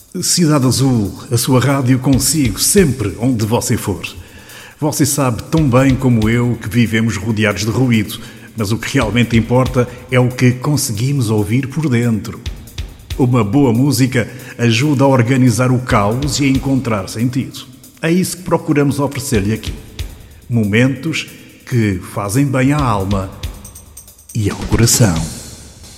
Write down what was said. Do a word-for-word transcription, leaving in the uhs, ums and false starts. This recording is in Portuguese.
Cidade Azul, a sua rádio consigo sempre onde você for. Você sabe tão bem como eu que vivemos rodeados de ruído, mas o que realmente importa é o que conseguimos ouvir por dentro. Uma boa música ajuda a organizar o caos e a encontrar sentido. É isso que procuramos oferecer-lhe aqui. Momentos que fazem bem à alma e ao coração.